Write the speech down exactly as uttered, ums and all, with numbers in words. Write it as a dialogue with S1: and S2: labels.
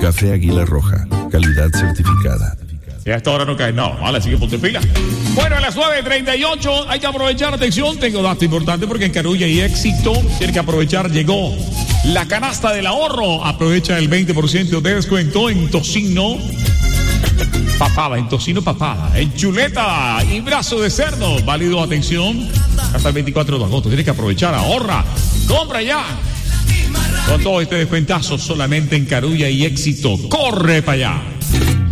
S1: Café Águila Roja, calidad certificada.
S2: Y a esta hora no cae nada, vale, así que ponte pila. Bueno, a las nueve treinta y ocho hay que aprovechar, atención, tengo dato importante porque en Carulla hay éxito, tiene que aprovechar, llegó la canasta del ahorro, aprovecha el veinte por ciento de descuento en tocino, papada, en tocino papada, en chuleta y brazo de cerdo, válido, atención, hasta el veinticuatro de agosto, tienes que aprovechar, ahorra, compra ya. Con todo este descuentazo solamente en Carulla y éxito, corre para allá.